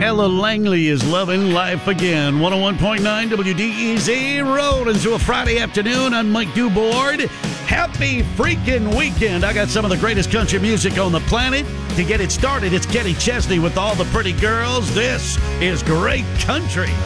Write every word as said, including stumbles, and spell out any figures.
Ella Langley is loving life again. one oh one point nine W D E Z, rolled into a Friday afternoon. I'm Mike Dubord. Happy freaking weekend. I got some of the greatest country music on the planet. To get it started, it's Kenny Chesney with All the Pretty Girls. This is great country.